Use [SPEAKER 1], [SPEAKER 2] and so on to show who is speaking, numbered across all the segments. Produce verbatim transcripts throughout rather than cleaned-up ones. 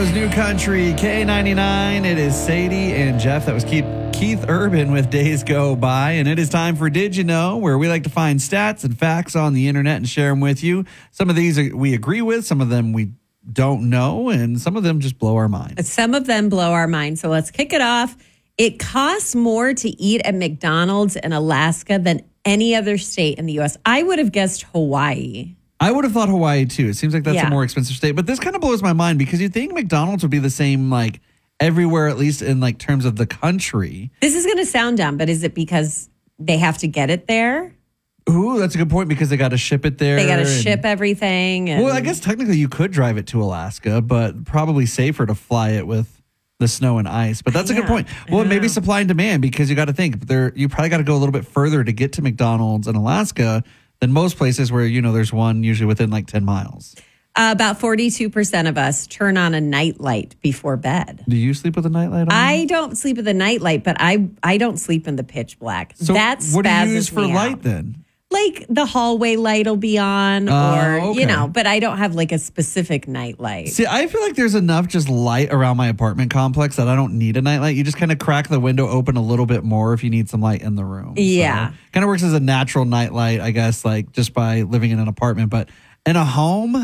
[SPEAKER 1] Chicago's New Country, K ninety-nine. It is Sadie and Jeff. That was Keith, Keith Urban with Days Go By. And it is time for Did You Know, where we like to find stats and facts on the internet and share them with you. Some of these we agree with, some of them we don't know, and some of them just blow our mind.
[SPEAKER 2] Some of them blow our mind. So let's kick it off. It costs more to eat at McDonald's in Alaska than any other state in the U S. I would have guessed Hawaii.
[SPEAKER 1] I would have thought Hawaii, too. It seems like that's
[SPEAKER 2] Yeah.
[SPEAKER 1] a more expensive state. But this kind of blows my mind because you think McDonald's would be the same, like, everywhere, at least in, like, terms of the country.
[SPEAKER 2] This is going to sound dumb, but is it because they have to get it there?
[SPEAKER 1] Ooh, that's a good point because they got to ship it there.
[SPEAKER 2] They got to
[SPEAKER 1] and-
[SPEAKER 2] ship everything. And
[SPEAKER 1] Well, I guess technically you could drive it to Alaska, but probably safer to fly it with the snow and ice. But that's a good
[SPEAKER 2] Yeah,
[SPEAKER 1] point.
[SPEAKER 2] I
[SPEAKER 1] Well,
[SPEAKER 2] know.
[SPEAKER 1] maybe supply and demand because you got to think there. You probably got to go a little bit further to get to McDonald's in Alaska than most places where, you know, there's one usually within like ten miles.
[SPEAKER 2] Uh, about forty-two percent of us turn on a nightlight before bed.
[SPEAKER 1] Do you sleep with a nightlight on?
[SPEAKER 2] I don't sleep with a nightlight, but I I don't sleep in the pitch black.
[SPEAKER 1] so
[SPEAKER 2] that
[SPEAKER 1] what do you
[SPEAKER 2] spazzes
[SPEAKER 1] use for
[SPEAKER 2] me
[SPEAKER 1] light
[SPEAKER 2] out.
[SPEAKER 1] then?
[SPEAKER 2] Like the hallway light will be on,
[SPEAKER 1] Oh,
[SPEAKER 2] or
[SPEAKER 1] okay.
[SPEAKER 2] you know, but I don't have like a specific nightlight.
[SPEAKER 1] See, I feel like there's enough just light around my apartment complex that I don't need a nightlight. You just kind of crack the window open a little bit more if you need some light in the room.
[SPEAKER 2] Yeah.
[SPEAKER 1] So, kind of works as a natural nightlight, I guess, like just by living in an apartment. But in a home,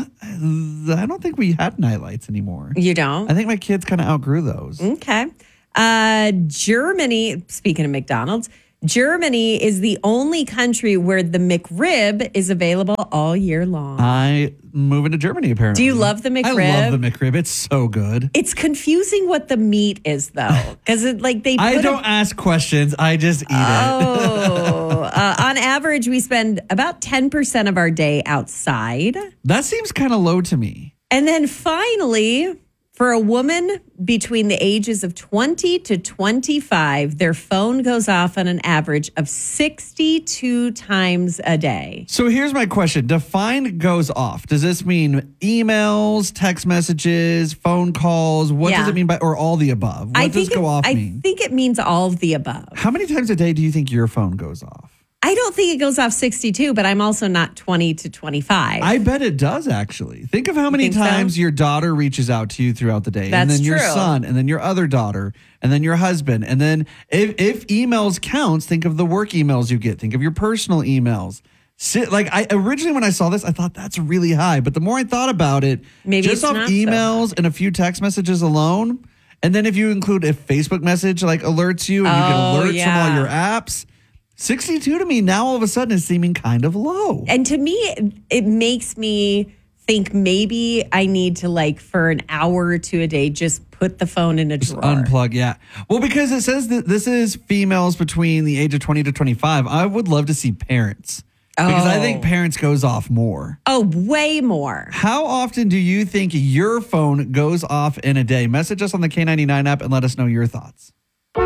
[SPEAKER 1] I don't think we had nightlights anymore.
[SPEAKER 2] You don't?
[SPEAKER 1] I think my kids kind of outgrew those.
[SPEAKER 2] Okay. Uh, Germany, speaking of McDonald's, Germany is the only country where the McRib is available all year long.
[SPEAKER 1] I moving to Germany, apparently.
[SPEAKER 2] Do you love the
[SPEAKER 1] I
[SPEAKER 2] McRib?
[SPEAKER 1] love the McRib. It's so good.
[SPEAKER 2] It's confusing what the meat is, though, because it like they. Put
[SPEAKER 1] I
[SPEAKER 2] a-
[SPEAKER 1] don't ask questions. I just eat it.
[SPEAKER 2] Oh, uh, on average, we spend about ten percent of our day outside.
[SPEAKER 1] That seems kind of low to me.
[SPEAKER 2] And then finally, for a woman between the ages of twenty to twenty-five, their phone goes off on an average of sixty-two times a day.
[SPEAKER 1] So here's my question. Define goes off. Does this mean emails, text messages, phone calls? What
[SPEAKER 2] Yeah.
[SPEAKER 1] does it mean by, or all the above? What
[SPEAKER 2] I
[SPEAKER 1] does
[SPEAKER 2] think
[SPEAKER 1] go
[SPEAKER 2] it,
[SPEAKER 1] off
[SPEAKER 2] I
[SPEAKER 1] mean?
[SPEAKER 2] think it means all of the above.
[SPEAKER 1] How many times a day do you think your phone goes off?
[SPEAKER 2] I don't think it goes off sixty-two, but I'm also not twenty to twenty-five.
[SPEAKER 1] I bet it does, actually. Think of how many
[SPEAKER 2] think so?
[SPEAKER 1] times your daughter reaches out to you throughout the day. and
[SPEAKER 2] That's
[SPEAKER 1] then your
[SPEAKER 2] true.
[SPEAKER 1] son, and then your other daughter, and then your husband. And then if, if emails counts, think of the work emails you get. Think of your personal emails. Sit, like I originally when I saw this, I thought that's really high. But the more I thought about it,
[SPEAKER 2] Maybe
[SPEAKER 1] just
[SPEAKER 2] it's
[SPEAKER 1] off
[SPEAKER 2] not so
[SPEAKER 1] emails and a few text messages alone, and then if you include a Facebook message like alerts you and you get
[SPEAKER 2] Oh,
[SPEAKER 1] alerts
[SPEAKER 2] yeah.
[SPEAKER 1] from all your apps, sixty-two to me now all of a sudden is seeming kind of low.
[SPEAKER 2] And to me, it, it makes me think maybe I need to, like, for an hour or two a day, just put the phone in a drawer.
[SPEAKER 1] Unplug, yeah. Well, because it says that this is females between the age of twenty to twenty-five. I would love to see parents. Because I think
[SPEAKER 2] Oh.
[SPEAKER 1] parents goes off more.
[SPEAKER 2] Oh, way more.
[SPEAKER 1] How often do you think your phone goes off in a day? Message us on the K ninety-nine app and let us know your thoughts.
[SPEAKER 3] K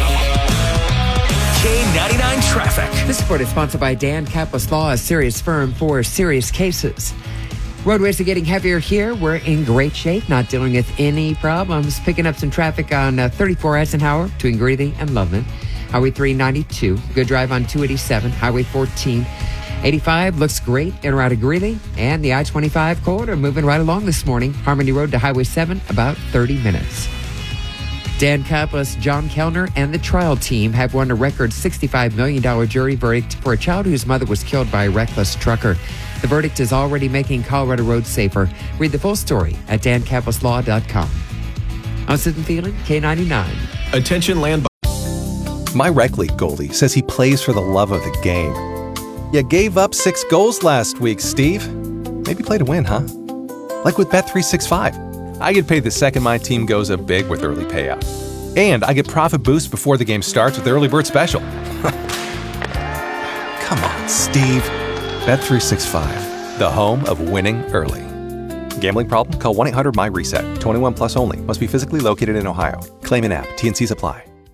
[SPEAKER 3] ninety-nine Traffic.
[SPEAKER 4] This report is sponsored by Dan Kappas Law, a serious firm for serious cases. Roadways are getting heavier here. We're in great shape, not dealing with any problems. Picking up some traffic on uh, thirty-four Eisenhower between Greeley and Loveland. Highway three ninety-two, good drive on two eighty-seven, Highway fourteen. eighty-five looks great in or out of Greeley. And the I twenty-five corridor moving right along this morning. Harmony Road to Highway seven, about thirty minutes. Dan Kappas, John Kellner, and the trial team have won a record sixty-five million dollars jury verdict for a child whose mother was killed by a reckless trucker. The verdict is already making Colorado roads safer. Read the full story at dan kappas law dot com. I'm Sid and Feeling, K ninety-nine.
[SPEAKER 5] Attention land. My rec league goalie says he plays for the love of the game. You gave up six goals last week, Steve. Maybe play to win, huh? Like with Bet three sixty-five. I get paid the second my team goes up big with early payout. And I get profit boost before the game starts with the early bird special. Come on, Steve. Bet three sixty-five, the home of winning early. Gambling problem? Call one eight hundred M Y RESET. twenty-one plus only. Must be physically located in Ohio. Claim an app. T N Cs apply.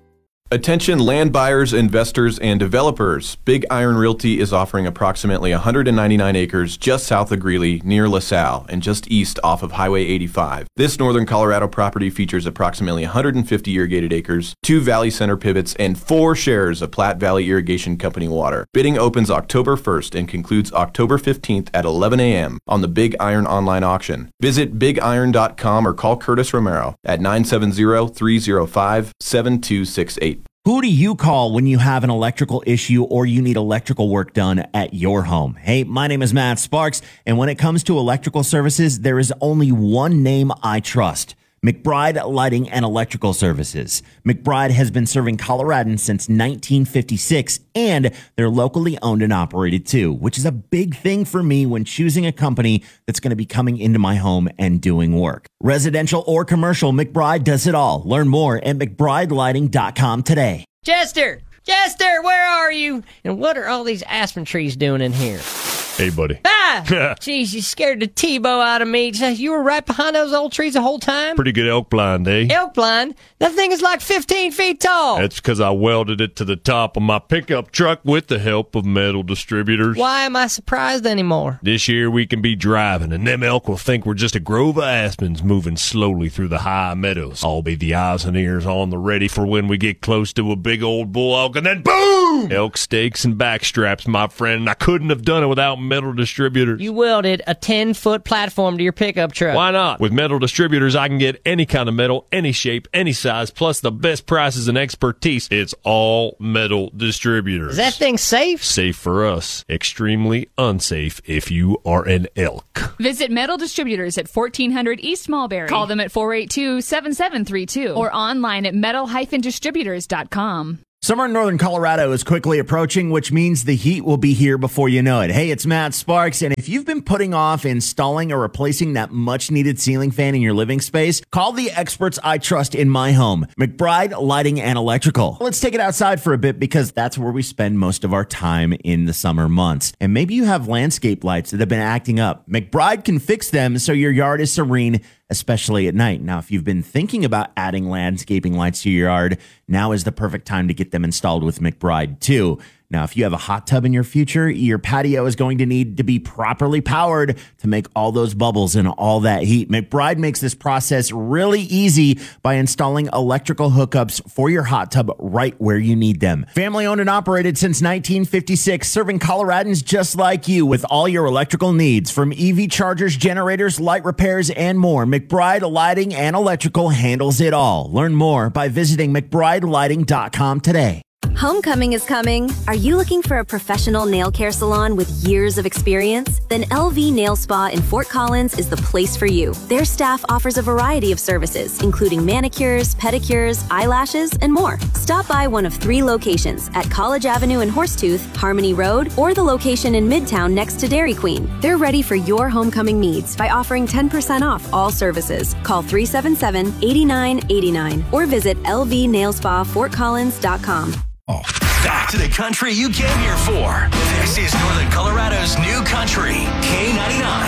[SPEAKER 3] Attention land buyers, investors, and developers. Big Iron Realty is offering approximately one hundred ninety-nine acres just south of Greeley, near LaSalle, and just east off of Highway eighty-five. This northern Colorado property features approximately one hundred fifty irrigated acres, two Valley Center pivots, and four shares of Platte Valley Irrigation Company water. Bidding opens October first and concludes October fifteenth at eleven a.m. on the Big Iron online auction. Visit big iron dot com or call Curtis Romero at nine seven zero, three zero five, seven two six eight.
[SPEAKER 6] Who do you call when you have an electrical issue or you need electrical work done at your home? Hey, my name is Matt Sparks, and when it comes to electrical services, there is only one name I trust. McBride Lighting and Electrical Services. McBride has been serving Coloradans since nineteen fifty-six, and they're locally owned and operated too, which is a big thing for me when choosing a company that's going to be coming into my home and doing work. Residential or commercial, McBride does it all. Learn more at mcbride lighting dot com today.
[SPEAKER 7] Chester! Chester, where are you? And what are all these aspen trees doing in here?
[SPEAKER 8] Hey, buddy.
[SPEAKER 7] Ah! Jeez, you scared the T-bow out of me. You were right behind those old trees the whole time?
[SPEAKER 8] Pretty good elk blind, eh?
[SPEAKER 7] Elk blind? That thing is like fifteen feet tall.
[SPEAKER 8] That's because I welded it to the top of my pickup truck with the help of Metal Distributors.
[SPEAKER 7] Why am I surprised anymore?
[SPEAKER 8] This year we can be driving, and them elk will think we're just a grove of aspens moving slowly through the high meadows. I'll be the eyes and ears on the ready for when we get close to a big old bull elk, and then boom! Elk stakes and back straps, my friend, and I couldn't have done it without Metal Distributors.
[SPEAKER 7] You welded a ten-foot platform to your pickup truck.
[SPEAKER 8] Why not? With Metal Distributors, I can get any kind of metal, any shape, any size, plus the best prices and expertise. It's all Metal Distributors.
[SPEAKER 7] Is that thing safe?
[SPEAKER 8] Safe for us. Extremely unsafe if you are an elk.
[SPEAKER 9] Visit Metal Distributors at fourteen hundred East Mulberry. Call them at four eight two, seven seven three two or online at metal dash distributors dot com.
[SPEAKER 6] Summer in northern Colorado is quickly approaching, which means the heat will be here before you know it. Hey, it's Matt Sparks, and if you've been putting off installing or replacing that much-needed ceiling fan in your living space, call the experts I trust in my home, McBride Lighting and Electrical. Let's take it outside for a bit because that's where we spend most of our time in the summer months. And maybe you have landscape lights that have been acting up. McBride can fix them so your yard is serene, especially at night. Now, if you've been thinking about adding landscaping lights to your yard, now is the perfect time to get them installed with McBride too. Now, if you have a hot tub in your future, your patio is going to need to be properly powered to make all those bubbles and all that heat. McBride makes this process really easy by installing electrical hookups for your hot tub right where you need them. Family owned and operated since nineteen fifty-six, serving Coloradans just like you with all your electrical needs. From E V chargers, generators, light repairs, and more, McBride Lighting and Electrical handles it all. Learn more by visiting mcbride lighting dot com today.
[SPEAKER 10] Homecoming is coming. Are you looking for a professional nail care salon with years of experience? Then L V Nail Spa in Fort Collins is the place for you. Their staff offers a variety of services, including manicures, pedicures, eyelashes, and more. Stop by one of three locations at College Avenue in Horsetooth, Harmony Road, or the location in Midtown next to Dairy Queen. They're ready for your homecoming needs by offering ten percent off all services. Call three seven seven, eight nine eight nine or visit l v nail spa fort collins dot com.
[SPEAKER 11] Back to the country you came here for. This is Northern Colorado's new country, K ninety-nine.